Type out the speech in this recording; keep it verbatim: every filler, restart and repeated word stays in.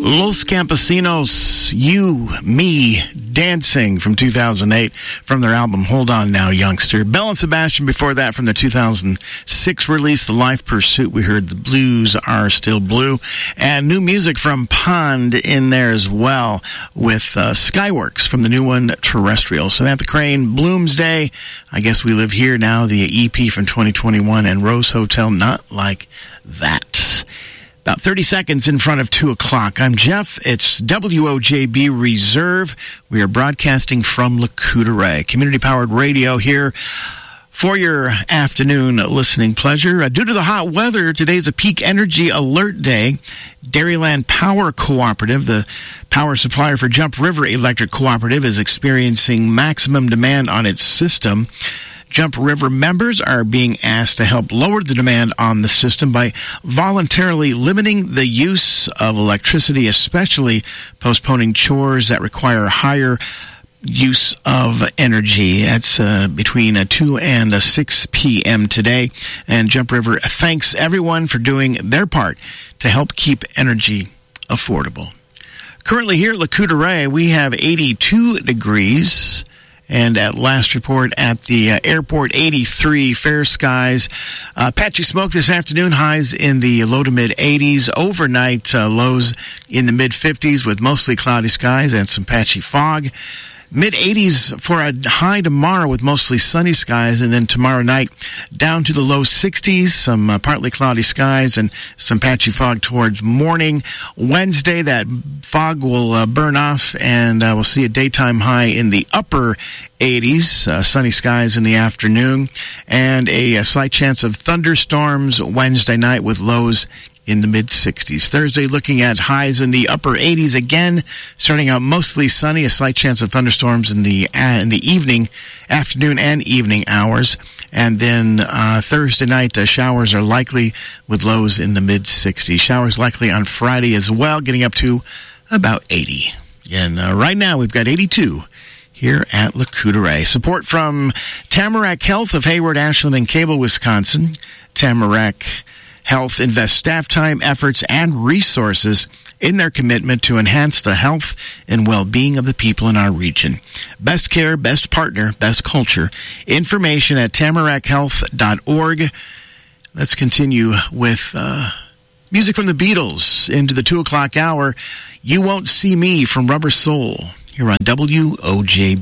Los Campesinos, You, Me, Dancing from two thousand eight from their album Hold On Now, Youngster. Belle and Sebastian before that from their two thousand six release, The Life Pursuit. We heard The Blues Are Still Blue. And new music from Pond in there as well with uh, Skyworks from the new one, Terrestrial. Samantha Crane, Bloomsday, I Guess We Live Here Now, the E P from twenty twenty-one, and Rose Hotel, Not Like That. About thirty seconds in front of two o'clock. I'm Jeff. It's W O J B Reserve. We are broadcasting from Lac-Courte, community-powered radio here for your afternoon listening pleasure. Uh, due to the hot weather, today's a peak energy alert day. Dairyland Power Cooperative, the power supplier for Jump River Electric Cooperative, is experiencing maximum demand on its system. Jump River members are being asked to help lower the demand on the system by voluntarily limiting the use of electricity, especially postponing chores that require higher use of energy. That's uh, between uh, two and uh, six p.m. today. And Jump River thanks everyone for doing their part to help keep energy affordable. Currently here at Lac-Courte, we have eighty-two degrees. And at last report at the uh, airport, eighty-three, fair skies. Uh, patchy smoke this afternoon, highs in the low to mid eighties. Overnight uh, lows in the mid fifties with mostly cloudy skies and some patchy fog. mid eighties for a high tomorrow with mostly sunny skies, and then tomorrow night down to the low sixties, some uh, partly cloudy skies and some patchy fog towards morning. Wednesday, that fog will uh, burn off, and uh, we'll see a daytime high in the upper eighties, uh, sunny skies in the afternoon, and a, a slight chance of thunderstorms Wednesday night with lows in the mid-sixties. Thursday, looking at highs in the upper eighties again, starting out mostly sunny, a slight chance of thunderstorms in the uh, in the evening, afternoon and evening hours. And then uh, Thursday night, uh, showers are likely with lows in the mid-sixties. Showers likely on Friday as well, getting up to about eighty. And uh, right now, we've got eighty-two here at Lac-Courte. Support from Tamarack Health of Hayward, Ashland, and Cable, Wisconsin. Tamarack Health invests staff time, efforts, and resources in their commitment to enhance the health and well-being of the people in our region. Best care, best partner, best culture. Information at tamarack health dot org. Let's continue with uh, music from the Beatles into the two o'clock hour. You Won't See Me from Rubber Soul here on W O J B.